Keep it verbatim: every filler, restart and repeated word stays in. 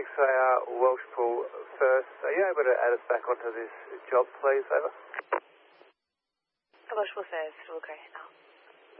six A R Welshpool first. Are you able to add us back onto this job, please? Over. Welshpool first, okay, now.